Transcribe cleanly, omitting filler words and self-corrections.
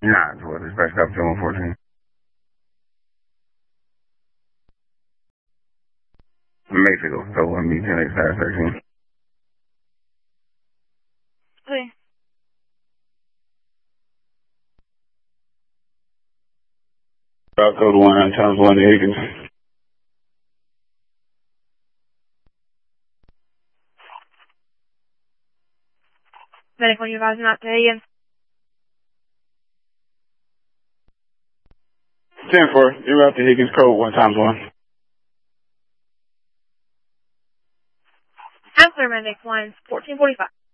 Nah, it's what? Dispatch copy 114. Mexico, so 1B 10X 13. Okay. Route code 1 times 1 to Higgins. Medical, you advising out to Higgins. 10-4, you're out to Higgins code 1 times 1. Answer, Medic, lines 1445.